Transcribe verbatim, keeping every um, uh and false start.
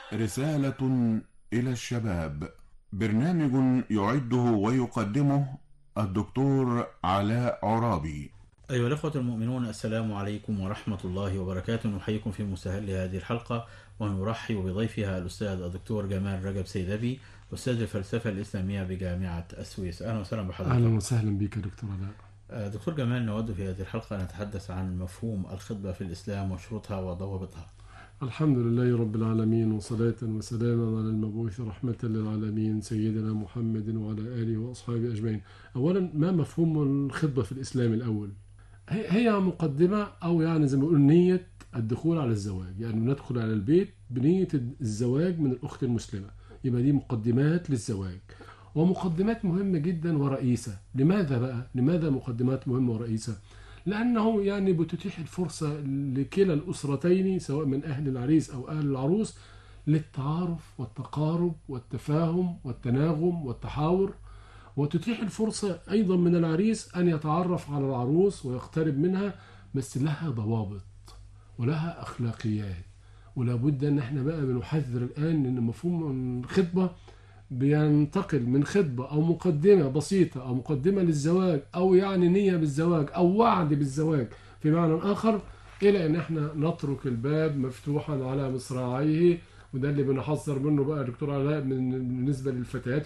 رسالة إلى الشباب، برنامج يعده ويقدمه الدكتور علاء عرابي. أيها الأخوة المؤمنون، السلام عليكم ورحمة الله وبركاته. نحييكم في مسهل هذه الحلقة، ونرحب بضيفها الأستاذ الدكتور جمال رجب سيدبي، أستاذ الفلسفة الإسلامية بجامعة السويس. أهلا وسهلا بحضرتك. أهلا وسهلا بك دكتور علاء. آه، دكتور جمال، نود في هذه الحلقة أن نتحدث عن مفهوم الخطبة في الإسلام وشروطها وضوابطها. الحمد لله رب العالمين، وصلاة وسلاما على المبعوث رحمة للعالمين سيدنا محمد وعلى آله وأصحابه أجمعين. أولا، ما مفهوم الخطبة في الإسلام الأول؟ هي مقدمة، أو يعني زي ما بيقولوا نية الدخول على الزواج، يعني ندخل على البيت بنية الزواج من الأخت المسلمة، يبقى دي مقدمات للزواج، ومقدمات مهمة جدا ورئيسة. لماذا بقى؟ لماذا مقدمات مهمة ورئيسة؟ لأنه يعني بتتيح الفرصة لكلا الأسرتين، سواء من أهل العريس أو أهل العروس، للتعارف والتقارب والتفاهم والتناغم والتحاور، وتتيح الفرصة أيضا من العريس أن يتعرف على العروس ويقترب منها، بس لها ضوابط ولها أخلاقيات. ولا بد أن احنا بقى بنحذر الآن أن مفهوم الخطبة بينتقل من خطبة أو مقدمة بسيطة أو مقدمة للزواج، أو يعني نية بالزواج أو وعد بالزواج في معنى آخر، إلى أن احنا نترك الباب مفتوحا على مصراعيه. وده اللي بنحذر منه بقى دكتور علاء من بالنسبة للفتيات